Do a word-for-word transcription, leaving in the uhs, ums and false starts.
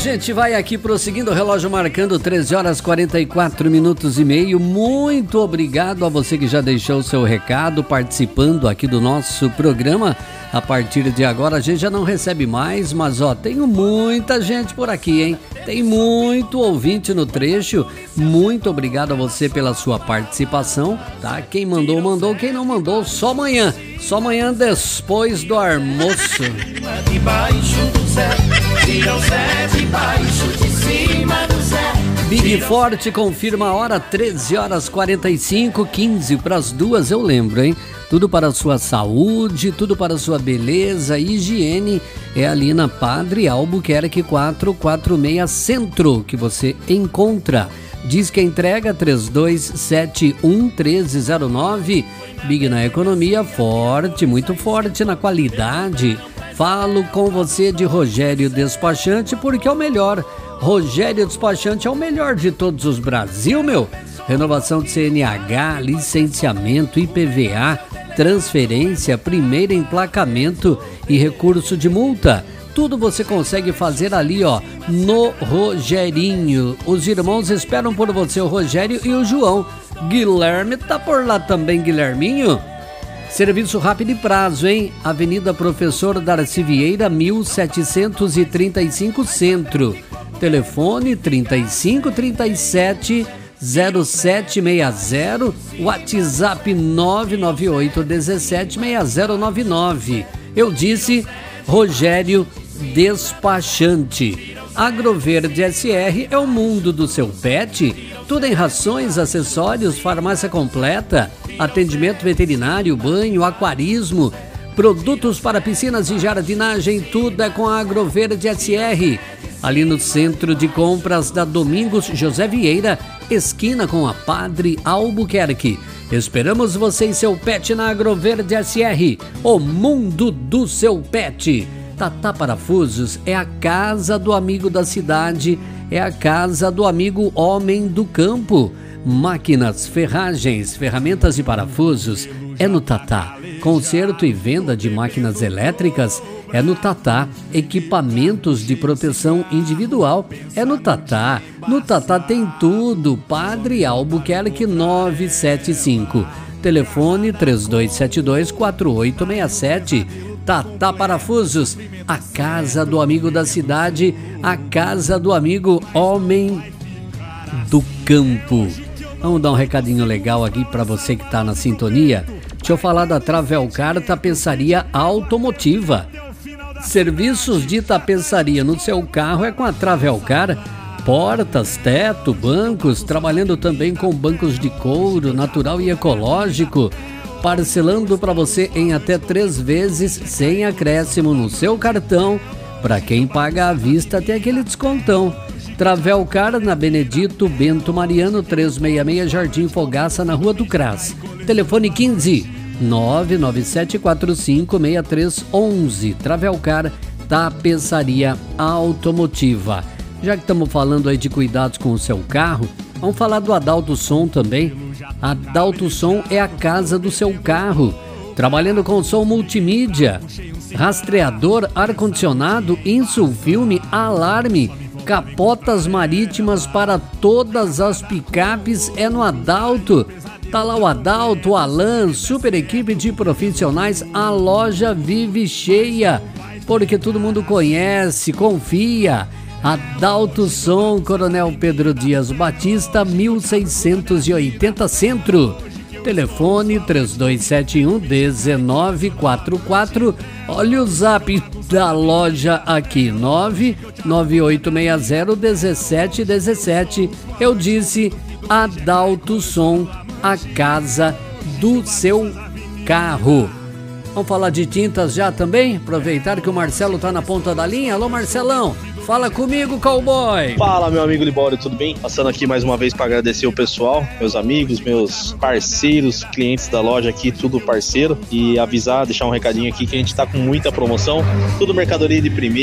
gente vai aqui prosseguindo, o relógio marcando treze horas e quarenta e quatro minutos e meio. Muito obrigado a você que já deixou o seu recado participando aqui do nosso programa. A partir de agora a gente já não recebe mais, mas ó, tenho muita gente por aqui, hein? Tem muito ouvinte no trecho. Muito obrigado a você pela sua participação, tá? Quem mandou, mandou. Quem não mandou, só amanhã. Só amanhã depois do almoço. Debaixo do Zé, tira o Zé debaixo de cima do Zé. Big Forte confirma a hora, treze horas e quarenta e cinco, quinze para as duas, eu lembro, hein? Tudo para a sua saúde, tudo para a sua beleza e higiene. É ali na Padre Albuquerque quatrocentos e quarenta e seis Centro que você encontra. Diz que a entrega três dois sete um um três zero nove. Big na economia, forte, muito forte na qualidade. Falo com você de Rogério Despachante porque é o melhor. Rogério Despachante é o melhor de todos os Brasil, meu. Renovação de C N H, licenciamento, I P V A, transferência, primeiro emplacamento e recurso de multa. Tudo você consegue fazer ali, ó, no Rogerinho. Os irmãos esperam por você, o Rogério e o João. Guilherme tá por lá também, Guilherminho. Serviço rápido e prazo, hein? Avenida Professor Darcy Vieira, mil setecentos e trinta e cinco Centro. Telefone trinta e cinco, trinta e sete, zero sete seis zero, WhatsApp nove nove oito um sete seis zero nove nove. Eu disse Rogério Despachante. Agroverde S R é o mundo do seu pet. Tudo em rações, acessórios, farmácia completa, atendimento veterinário, banho, aquarismo, produtos para piscinas e jardinagem, tudo é com a Agroverde S R. Ali no centro de compras da Domingos José Vieira, esquina com a Padre Albuquerque. Esperamos você e seu pet na Agroverde S R, o mundo do seu pet. Tatá Parafusos é a casa do amigo da cidade, é a casa do amigo homem do campo. Máquinas, ferragens, ferramentas e parafusos é no Tatá. Conserto e venda de máquinas elétricas é no Tatá. Equipamentos de proteção individual é no Tatá. No Tatá tem tudo. Padre Albuquerque novecentos e setenta e cinco. Telefone três dois sete dois, quatro oito seis sete. Tatá Parafusos, a casa do amigo da cidade, a casa do amigo homem do campo. Vamos dar um recadinho legal aqui para você que está na sintonia. Deixa eu falar da Travelcar Tapeçaria Automotiva. Serviços de tapeçaria no seu carro é com a Travelcar. Portas, teto, bancos, trabalhando também com bancos de couro natural e ecológico. Parcelando para você em até três vezes sem acréscimo no seu cartão. Para quem paga à vista tem aquele descontão. Travelcar na Benedito Bento Mariano trezentos e sessenta e seis, Jardim Fogaça, na Rua do Cras. Telefone quinze, nove nove sete quatro cinco seis três um um. Travelcar Tapeçaria Automotiva. Já que estamos falando aí de cuidados com o seu carro, vamos falar do Adalto Som também. Adalto Som é a casa do seu carro, trabalhando com som multimídia, rastreador, ar-condicionado, insulfilme, alarme, capotas marítimas para todas as picapes é no Adalto. Tá lá o Adalto, o Alan, super equipe de profissionais, a loja vive cheia, porque todo mundo conhece, confia. Adalto Som, Coronel Pedro Dias Batista, mil seiscentos e oitenta Centro. Telefone três dois sete um, um nove quatro quatro. Olha o zap da loja aqui, nove nove oito seis zero um sete um sete. Eu disse Adalto Som, a casa do seu carro. Vamos falar de tintas já também? Aproveitar que o Marcelo tá na ponta da linha. Alô, Marcelão, fala comigo, cowboy. Fala, meu amigo Libório, tudo bem? Passando aqui mais uma vez para agradecer o pessoal, meus amigos, meus parceiros, clientes da loja aqui, tudo parceiro. E avisar, deixar um recadinho aqui que a gente tá com muita promoção, tudo mercadoria de primeira.